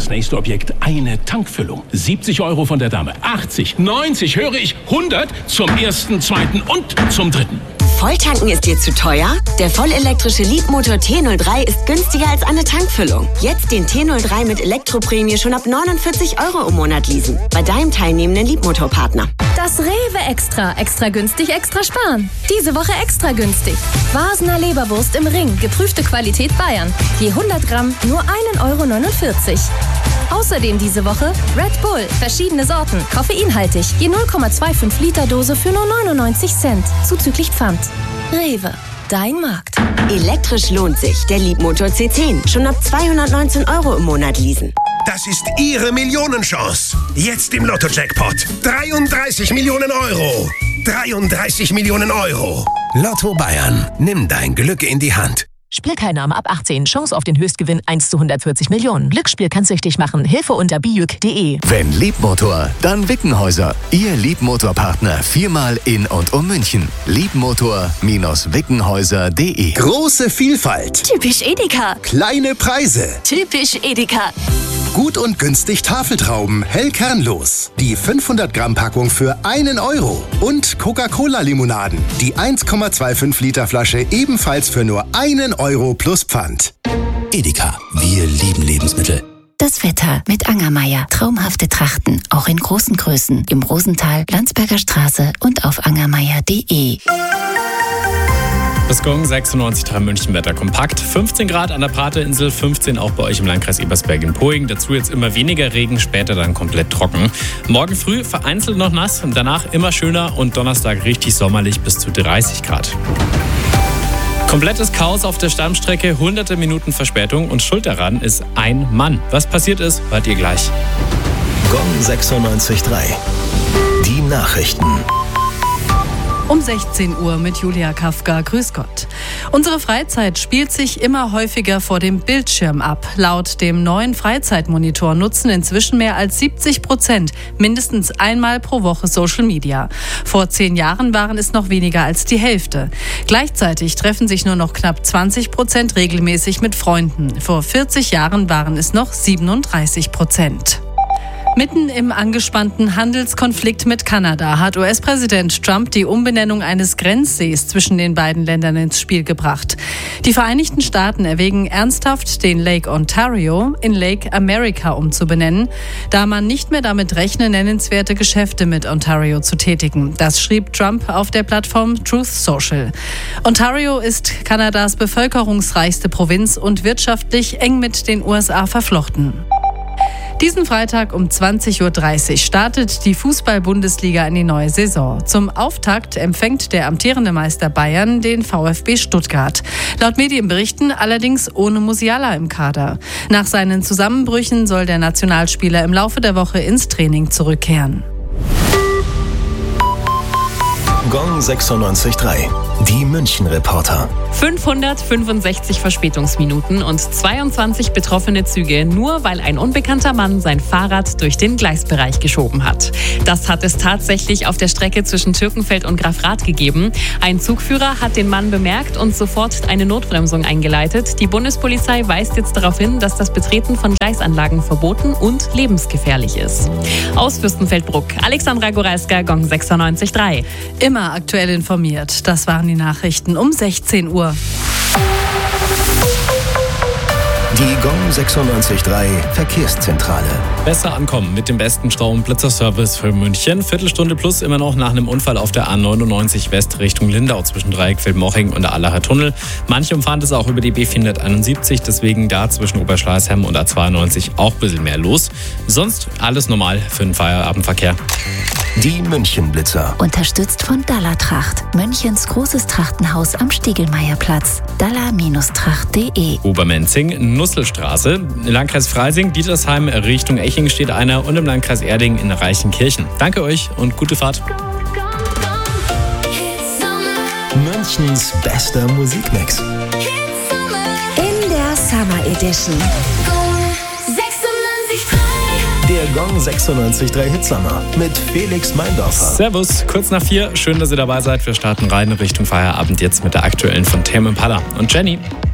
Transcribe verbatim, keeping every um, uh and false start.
das nächste Objekt eine Tankfüllung. siebzig Euro von der Dame, achtzig, neunzig, höre ich, hundert zum ersten, zweiten und zum dritten. Volltanken ist dir zu teuer? Der vollelektrische Leapmotor T null drei ist günstiger als eine Tankfüllung. Jetzt den T null drei mit Elektroprämie schon ab neunundvierzig Euro im Monat leasen. Bei deinem teilnehmenden Leapmotor-Partner. Das Rewe Extra. Extra günstig, extra sparen. Diese Woche extra günstig. Wasner Leberwurst im Ring. Geprüfte Qualität Bayern. Je hundert Gramm nur ein Euro neunundvierzig. Außerdem diese Woche Red Bull. Verschiedene Sorten. Koffeinhaltig. Je null Komma fünfundzwanzig Liter Dose für nur neunundneunzig Cent. Zuzüglich Pfand. Rewe. Dein Markt. Elektrisch lohnt sich. Der Leapmotor C zehn. Schon ab zweihundertneunzehn Euro im Monat leasen. Das ist Ihre Millionenchance. Jetzt im Lotto-Jackpot. dreiunddreißig Millionen Euro. dreiunddreißig Millionen Euro. Lotto Bayern. Nimm dein Glück in die Hand. Spielteilnahme ab achtzehn. Chance auf den Höchstgewinn eins zu hundertvierzig Millionen. Glücksspiel kann süchtig machen. Hilfe unter bijuk punkt de. Wenn Leapmotor, dann Wickenhäuser. Ihr Leapmotor-Partner viermal in und um München. Leapmotor Wickenhäuser punkt de. Große Vielfalt. Typisch Edeka. Kleine Preise. Typisch Edeka. Gut und günstig Tafeltrauben, hell kernlos. Die fünfhundert Gramm Packung für einen Euro. Und Coca-Cola-Limonaden. Die eins Komma fünfundzwanzig Liter Flasche ebenfalls für nur einen Euro plus Pfand. Edeka. Wir lieben Lebensmittel. Das Wetter mit Angermeier. Traumhafte Trachten, auch in großen Größen. Im Rosental, Landsberger Straße und auf angermeier punkt de. Das Gong sechsundneunzig Komma drei München Wetter kompakt. fünfzehn Grad an der Praterinsel, fünfzehn auch bei euch im Landkreis Ebersberg-Poing. Dazu jetzt immer weniger Regen, später dann komplett trocken. Morgen früh vereinzelt noch nass, danach immer schöner und Donnerstag richtig sommerlich bis zu dreißig Grad. Komplettes Chaos auf der Stammstrecke, hunderte Minuten Verspätung und schuld daran ist ein Mann. Was passiert ist, hört ihr gleich. Gong sechsundneunzig Komma drei. Die Nachrichten. Um sechzehn Uhr mit Julia Kafka. Grüß Gott. Unsere Freizeit spielt sich immer häufiger vor dem Bildschirm ab. Laut dem neuen Freizeitmonitor nutzen inzwischen mehr als siebzig Prozent mindestens einmal pro Woche Social Media. Vor zehn Jahren waren es noch weniger als die Hälfte. Gleichzeitig treffen sich nur noch knapp zwanzig Prozent regelmäßig mit Freunden. Vor vierzig Jahren waren es noch siebenunddreißig Prozent. Mitten im angespannten Handelskonflikt mit Kanada hat U S-Präsident Trump die Umbenennung eines Grenzsees zwischen den beiden Ländern ins Spiel gebracht. Die Vereinigten Staaten erwägen ernsthaft, den Lake Ontario in Lake America umzubenennen, da man nicht mehr damit rechne, nennenswerte Geschäfte mit Ontario zu tätigen. Das schrieb Trump auf der Plattform Truth Social. Ontario ist Kanadas bevölkerungsreichste Provinz und wirtschaftlich eng mit den U S A verflochten. Diesen Freitag um zwanzig Uhr dreißig startet die Fußball-Bundesliga in die neue Saison. Zum Auftakt empfängt der amtierende Meister Bayern den VfB Stuttgart. Laut Medienberichten allerdings ohne Musiala im Kader. Nach seinen Zusammenbrüchen soll der Nationalspieler im Laufe der Woche ins Training zurückkehren. Gong sechsundneunzig Komma drei. Die München-Reporter. fünfhundertfünfundsechzig Verspätungsminuten und zweiundzwanzig betroffene Züge, nur weil ein unbekannter Mann sein Fahrrad durch den Gleisbereich geschoben hat. Das hat es tatsächlich auf der Strecke zwischen Türkenfeld und Grafrath gegeben. Ein Zugführer hat den Mann bemerkt und sofort eine Notbremsung eingeleitet. Die Bundespolizei weist jetzt darauf hin, dass das Betreten von Gleisanlagen verboten und lebensgefährlich ist. Aus Fürstenfeldbruck, Alexandra Goralska, Gong sechsundneunzig Komma drei. Immer aktuell informiert. Das waren die Nachrichten um sechzehn Uhr. Die Gong sechsundneunzig Komma drei Verkehrszentrale. Besser ankommen mit dem besten Stau- und Blitzerservice für München. Viertelstunde plus immer noch nach einem Unfall auf der A neunundneunzig West Richtung Lindau zwischen Dreieckfeld-Moching und der Allacher Tunnel. Manche umfahren das auch über die B vierhunderteinundsiebzig, deswegen da zwischen Oberschleißheim und A zweiundneunzig auch ein bisschen mehr los. Sonst alles normal für den Feierabendverkehr. Die München-Blitzer. Unterstützt von Dallertracht. Münchens großes Trachtenhaus am Stiegelmeierplatz. Daller Tracht punkt de. Obermenzing, Nusselstraße. Im Landkreis Freising, Dietersheim Richtung Eching steht einer und im Landkreis Erding in Reichenkirchen. Danke euch und gute Fahrt. Münchens bester Musikmix. In der Summer Edition. Der Gong sechsundneunzig Komma drei Hitsummer mit Felix Meindorfer. Servus, kurz nach vier. Schön, dass ihr dabei seid. Wir starten rein in Richtung Feierabend jetzt mit der aktuellen von Tame Impala und Jenny.